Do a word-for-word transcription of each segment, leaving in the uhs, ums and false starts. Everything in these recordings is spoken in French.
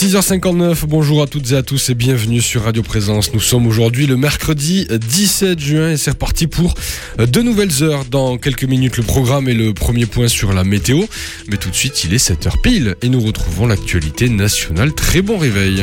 six heures cinquante-neuf, bonjour à toutes et à tous et bienvenue sur Radio Présence. Nous sommes aujourd'hui le mercredi dix-sept juin et c'est reparti pour de nouvelles heures. Dans quelques minutes, le programme est le premier point sur la météo. Mais tout de suite, il est sept heures pile et nous retrouvons l'actualité nationale. Très bon réveil.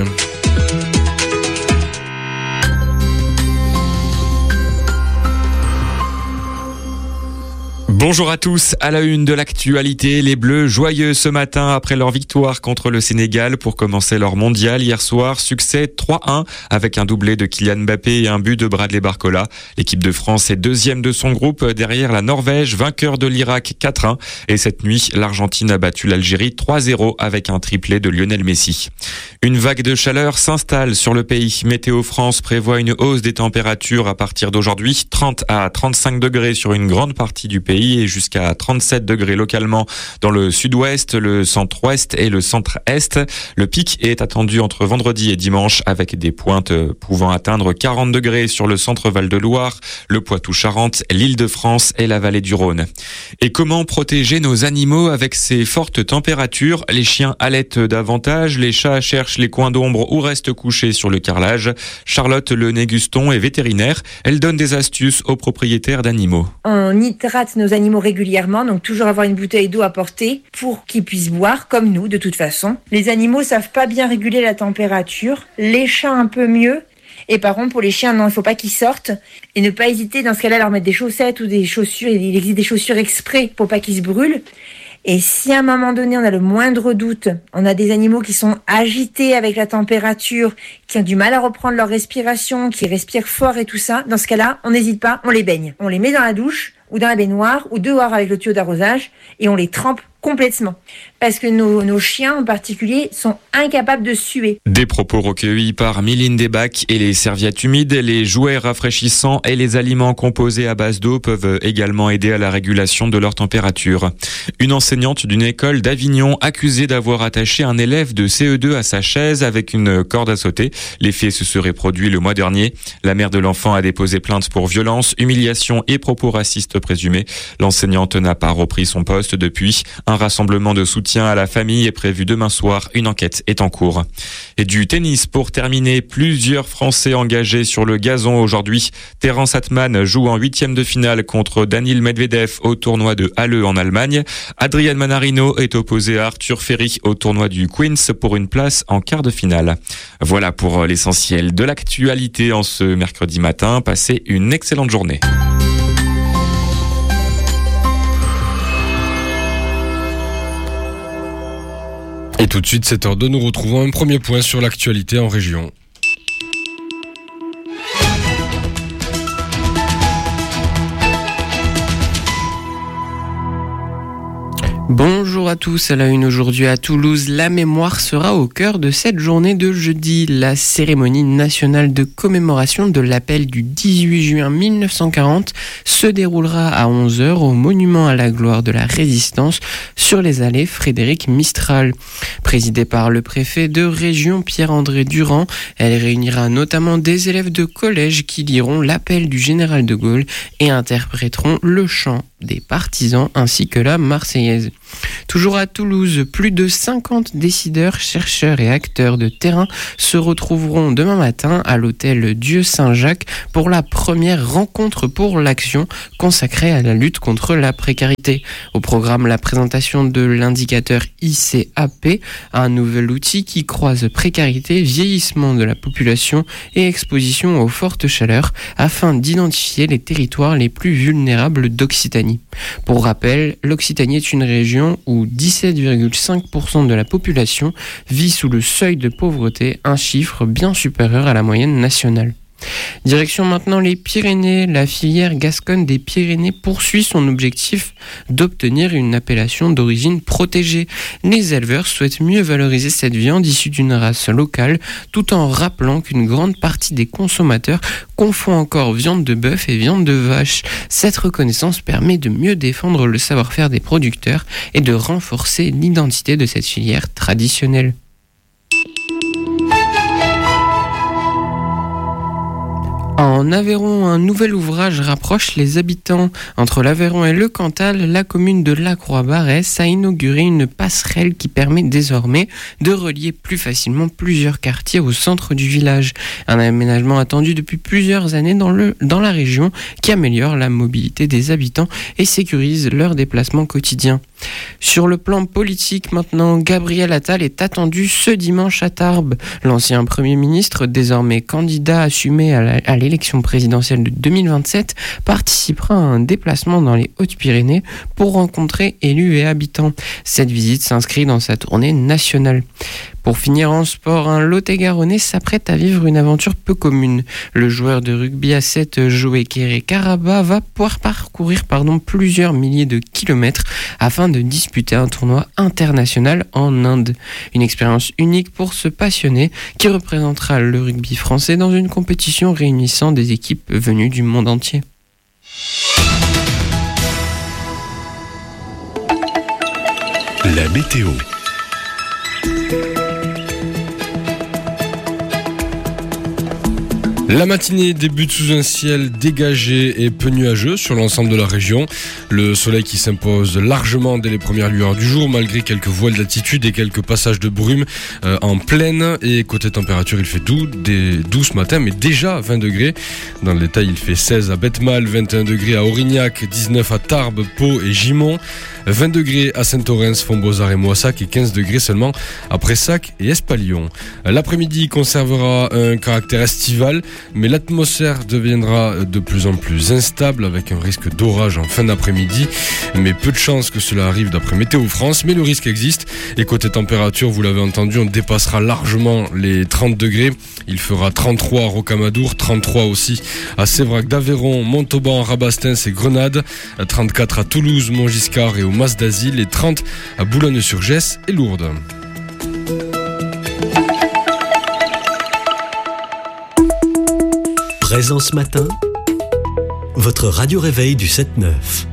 Bonjour à tous, à la une de l'actualité, les Bleus joyeux ce matin après leur victoire contre le Sénégal pour commencer leur mondial hier soir. Succès trois un avec un doublé de Kylian Mbappé et un but de Bradley Barcola. L'équipe de France est deuxième de son groupe derrière la Norvège, vainqueur de l'Irak quatre un. Et cette nuit, l'Argentine a battu l'Algérie trois zéro avec un triplé de Lionel Messi. Une vague de chaleur s'installe sur le pays. Météo France prévoit une hausse des températures à partir d'aujourd'hui, trente à trente-cinq degrés sur une grande partie du pays et jusqu'à trente-sept degrés localement dans le sud-ouest, le centre-ouest et le centre-est. Le pic est attendu entre vendredi et dimanche avec des pointes pouvant atteindre quarante degrés sur le centre Val-de-Loire, le Poitou-Charentes, l'Île-de-France et la vallée du Rhône. Et comment protéger nos animaux avec ces fortes températures? Les chiens halètent davantage, les chats cherchent les coins d'ombre ou restent couchés sur le carrelage. Charlotte Le Néguston est vétérinaire. Elle donne des astuces aux propriétaires d'animaux. On hydrate nos animaux régulièrement, donc toujours avoir une bouteille d'eau à portée pour qu'ils puissent boire, comme nous de toute façon. Les animaux savent pas bien réguler la température, les chats un peu mieux. Et par contre, pour les chiens, non, il faut pas qu'ils sortent. Et ne pas hésiter, dans ce cas-là, à leur mettre des chaussettes ou des chaussures. Il existe des chaussures exprès pour pas qu'ils se brûlent. Et si à un moment donné, on a le moindre doute, on a des animaux qui sont agités avec la température, qui ont du mal à reprendre leur respiration, qui respirent fort et tout ça, dans ce cas-là, on n'hésite pas, on les baigne. On les met dans la douche ou dans la baignoire ou dehors avec le tuyau d'arrosage et on les trempe complètement. Parce que nos, nos chiens en particulier sont incapables de suer. Des propos recueillis par Mylène Desbacs et les serviettes humides, les jouets rafraîchissants et les aliments composés à base d'eau peuvent également aider à la régulation de leur température. Une enseignante d'une école d'Avignon accusée d'avoir attaché un élève de C E deux à sa chaise avec une corde à sauter. Les faits se seraient produits le mois dernier. La mère de l'enfant a déposé plainte pour violence, humiliation et propos racistes présumés. L'enseignante n'a pas repris son poste depuis. Un rassemblement de soutien à la famille est prévu demain soir. Une enquête est en cours. Et du tennis pour terminer, plusieurs Français engagés sur le gazon aujourd'hui. Terence Atman joue en huitième de finale contre Daniil Medvedev au tournoi de Halle en Allemagne. Adrian Manarino est opposé à Arthur Ferry au tournoi du Queens pour une place en quart de finale. Voilà pour l'essentiel de l'actualité en ce mercredi matin. Passez une excellente journée. Et tout de suite, sept heures deux, nous retrouvons un premier point sur l'actualité en région. Bonjour à tous, à la une aujourd'hui à Toulouse, la mémoire sera au cœur de cette journée de jeudi. La cérémonie nationale de commémoration de l'appel du dix-huit juin mille neuf cent quarante se déroulera à onze heures au monument à la gloire de la résistance sur les allées Frédéric Mistral. Présidée par le préfet de région Pierre-André Durand, elle réunira notamment des élèves de collège qui liront l'appel du général de Gaulle et interpréteront le chant des partisans ainsi que la Marseillaise. Toujours à Toulouse, plus de cinquante décideurs, chercheurs et acteurs de terrain se retrouveront demain matin à l'hôtel Dieu Saint-Jacques pour la première rencontre pour l'action consacrée à la lutte contre la précarité. Au programme, la présentation de l'indicateur I C A P, un nouvel outil qui croise précarité, vieillissement de la population et exposition aux fortes chaleurs afin d'identifier les territoires les plus vulnérables d'Occitanie. Pour rappel, l'Occitanie est une région où dix-sept virgule cinq pour cent de la population vit sous le seuil de pauvreté, un chiffre bien supérieur à la moyenne nationale. Direction maintenant les Pyrénées. La filière Gasconne des Pyrénées poursuit son objectif d'obtenir une appellation d'origine protégée. Les éleveurs souhaitent mieux valoriser cette viande issue d'une race locale, tout en rappelant qu'une grande partie des consommateurs confond encore viande de bœuf et viande de vache. Cette reconnaissance permet de mieux défendre le savoir-faire des producteurs et de renforcer l'identité de cette filière traditionnelle. En En Aveyron, un nouvel ouvrage rapproche les habitants. Entre l'Aveyron et le Cantal, la commune de Lacroix-Barès a inauguré une passerelle qui permet désormais de relier plus facilement plusieurs quartiers au centre du village. Un aménagement attendu depuis plusieurs années dans, le, dans la région qui améliore la mobilité des habitants et sécurise leurs déplacements quotidiens. Sur le plan politique maintenant, Gabriel Attal est attendu ce dimanche à Tarbes. L'ancien Premier ministre, désormais candidat assumé à, la, à l'élection présidentielle de deux mille vingt-sept, participera à un déplacement dans les Hautes-Pyrénées pour rencontrer élus et habitants. Cette visite s'inscrit dans sa tournée nationale. Pour finir en sport, un Lot-et-Garonnais s'apprête à vivre une aventure peu commune. Le joueur de rugby à sept, Joé Kéré-Karaba, va pouvoir parcourir pardon, plusieurs milliers de kilomètres afin de disputer un tournoi international en Inde. Une expérience unique pour ce passionné qui représentera le rugby français dans une compétition réunissant des équipes venues du monde entier. La météo. La matinée débute sous un ciel dégagé et peu nuageux sur l'ensemble de la région. Le soleil qui s'impose largement dès les premières lueurs du jour, malgré quelques voiles d'altitude et quelques passages de brume euh, en plaine. Et côté température, il fait doux, des, doux ce matin, mais déjà vingt degrés. Dans le détail, il fait seize à Betmal, vingt et un degrés à Aurignac, dix-neuf à Tarbes, Pau et Gimont, vingt degrés à Saint-Orens, Fontbozard et Moissac et quinze degrés seulement à Pressac et Espalion. L'après-midi conservera un caractère estival, mais l'atmosphère deviendra de plus en plus instable avec un risque d'orage en fin d'après-midi. Mais peu de chances que cela arrive d'après Météo France, mais le risque existe. Et côté température, vous l'avez entendu, on dépassera largement les trente degrés. Il fera trente-trois à Rocamadour, trente-trois aussi à Sévrac d'Aveyron, Montauban, Rabastens et Grenade, trente-quatre à Toulouse, Montgiscard et au Mas d'Asile et trente à Boulogne-sur-Gesse et Lourdes. Présence matin, votre radio réveil du sept neuf.